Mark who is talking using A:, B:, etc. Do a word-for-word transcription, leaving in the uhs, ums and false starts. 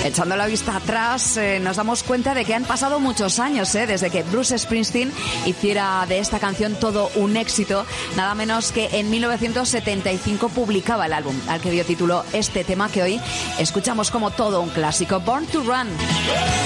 A: Echando la vista atrás, eh, nos damos cuenta de que han pasado muchos años, eh, desde que Bruce Springsteen hiciera de esta canción todo un éxito, nada menos que en mil novecientos setenta y cinco publicaba el álbum al que dio título este tema que hoy escuchamos como todo un clásico, Born to Run.